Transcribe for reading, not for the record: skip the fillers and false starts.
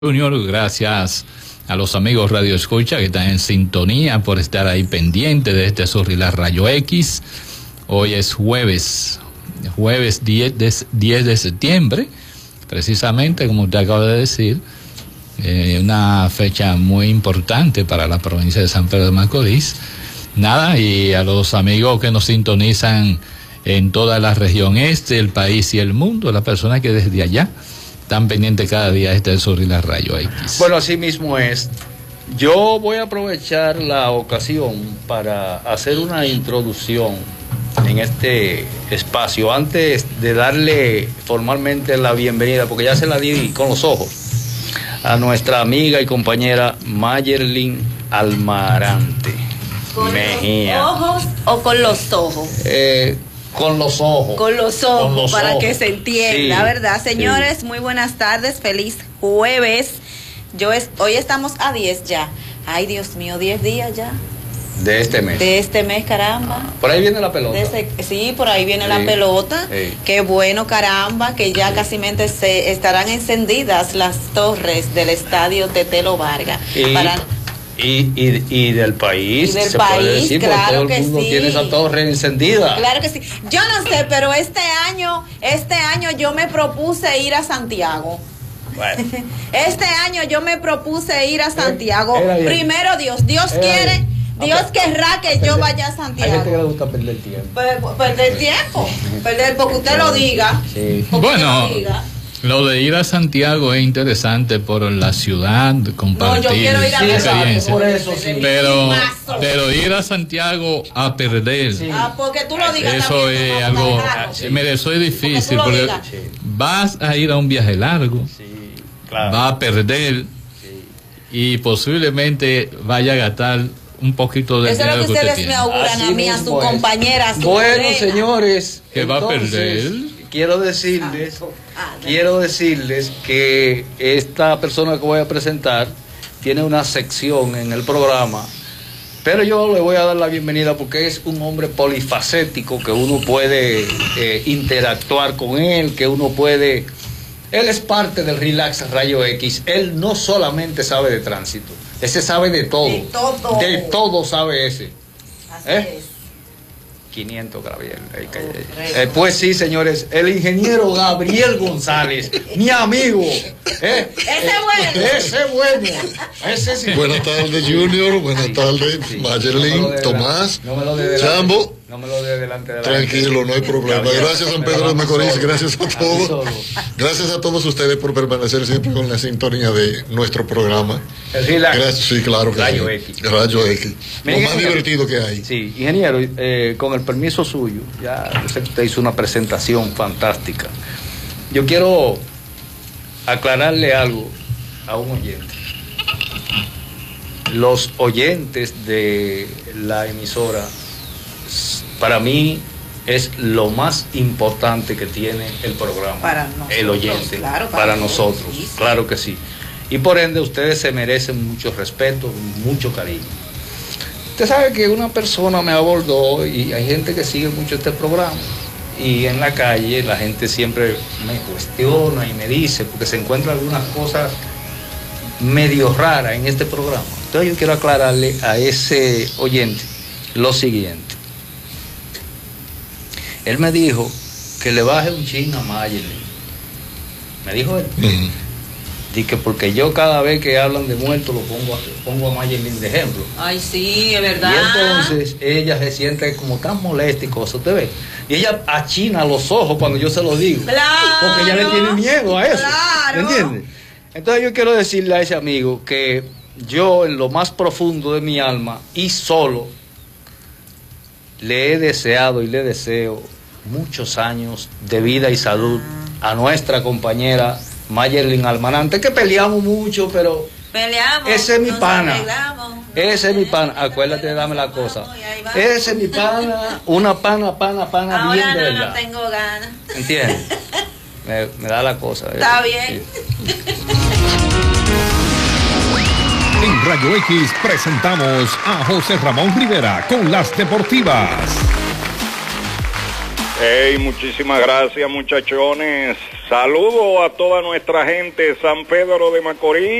Junior, gracias a los amigos Radio Escucha que están en sintonía por estar ahí pendiente de este Surrilar Rayo X. Hoy es jueves 10 de septiembre, precisamente como usted acaba de decir, una fecha muy importante para la provincia de San Pedro de Macorís. Nada, y a los amigos que nos sintonizan en toda la región este, el país y el mundo, las personas que desde allá están pendientes cada día de Surrilar Rayo X. Bueno, así mismo es. Yo voy a aprovechar la ocasión para hacer una introducción en este espacio antes de darle formalmente la bienvenida, porque ya se la di con los ojos, a nuestra amiga y compañera Mayerlin Almarante Mejía. ¿Con los ojos o con los ojos? Con los ojos. Con los ojos, para que se entienda, sí, ¿verdad? Señores, sí. Muy buenas tardes, feliz jueves. Hoy estamos a 10 ya. Ay, Dios mío, 10 días ya. De este mes. De este mes, caramba. Por ahí viene la pelota. Sí, por ahí viene la pelota. Sí. Qué bueno, caramba, que ya casi estarán encendidas las torres del estadio Tetelo Vargas. Y del país, y del se país, puede decir, claro, porque todo el que mundo sí. tiene esa torre encendida. Claro que sí. Yo no sé, pero este año yo me propuse ir a Santiago. Bueno. Este año yo me propuse ir a Santiago. Era bien. Primero Dios quiere, Dios querrá que yo vaya a Santiago. Hay gente que le gusta perder tiempo. Perder tiempo, porque usted lo diga. Sí. Bueno, lo de ir a Santiago es interesante por la ciudad, compartir No, yo quiero ir a experiencia. por eso sí. Pero ir a Santiago a perder, Sí. Porque tú lo digas. eso también, es no, algo, claro. mire, eso es difícil, Porque tú lo porque digas. vas a ir a un viaje largo, Sí, claro. va a perder Sí. y posiblemente vaya a gastar un poquito de Eso es lo dinero que que usted ustedes me tiene. auguran a mí, a su mismo es. compañera, a su Bueno, morena. señores, Que va a entonces, perder. Quiero decirles que esta persona que voy a presentar tiene una sección en el programa, pero yo le voy a dar la bienvenida porque es un hombre polifacético, que uno puede interactuar con él, que uno puede... Él es parte del Relax Rayo X. Él no solamente sabe de tránsito, ese sabe de todo. De todo sabe ese. Así es. 500, Gabriel. Pues sí, señores, el ingeniero Gabriel González, mi amigo. Ese bueno. Ese sí. Buenas tardes, Junior. Buenas tardes, Mayerlin, Tomás, Chambo. No me lo dé delante de la Tranquilo, gente. no hay problema. Gracias, San Pedro de Macorís. Gracias a todos. Gracias a todos ustedes por permanecer siempre con la sintonía de nuestro programa. El Relax. Gracias, sí, claro que Rayo sí. X. Rayo X. Lo más divertido que hay. Sí, ingeniero, con el permiso suyo, ya yo sé que usted hizo una presentación fantástica. Yo quiero aclararle algo a un oyente. Los oyentes de la emisora, para mí, es lo más importante que tiene el programa. Para nosotros, el oyente, claro, para nosotros, sí, sí. claro que sí. Y por ende, ustedes se merecen mucho respeto, mucho cariño. Usted sabe que una persona me abordó y hay gente que sigue mucho este programa. Y en la calle la gente siempre me cuestiona y me dice, porque se encuentran algunas cosas medio raras en este programa. Entonces yo quiero aclararle a ese oyente lo siguiente. Él me dijo que le baje un chin a Mayerlin. Me dijo él. Dice que porque yo cada vez que hablan de muertos lo pongo a Mayerlin de ejemplo. Ay, sí, es verdad. Y entonces ella se siente como tan molesta y cosas, ¿usted ve? Y ella achina los ojos cuando yo se lo digo. Claro. Porque ella le tiene miedo a eso. Claro. ¿Me entiende? Entonces yo quiero decirle a ese amigo que yo en lo más profundo de mi alma y solo le he deseado y le deseo muchos años de vida y salud a nuestra compañera Mayerlin Almarante, que peleamos mucho, pero Peleamos. ese es mi nos pana. arreglamos, Ese es mi pana. Acuérdate de darme la cosa. Ese es mi pana. Una pana Ahora bien de no verdad. tengo ganas. ¿Entiendes? Me da la cosa. Está bien. Sí. En Rayo X presentamos a José Ramón Rivera con las deportivas. Hey, muchísimas gracias, muchachones. Saludo a toda nuestra gente de San Pedro de Macorís.